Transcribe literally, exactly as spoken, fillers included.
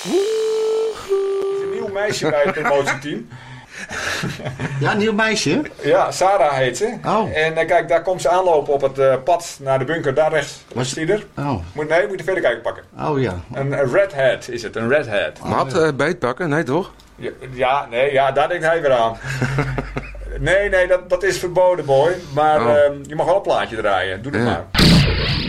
Er is een nieuw meisje bij het promotieteam. Ja, een nieuw meisje? Ja, Sarah heet ze. Oh. En uh, kijk, daar komt ze aanlopen op het uh, pad naar de bunker. Daar rechts. Was zie je er? Oh. Moet, nee, moet je verder kijken pakken. Oh ja. Een, een red hat is het, een red hat. Mat uh, beetpakken? Nee, toch? Ja, ja, nee, ja, daar denkt hij weer aan. nee, nee, dat, dat is verboden, boy. Maar oh. uh, je mag wel een plaatje draaien. Doe het ja. maar.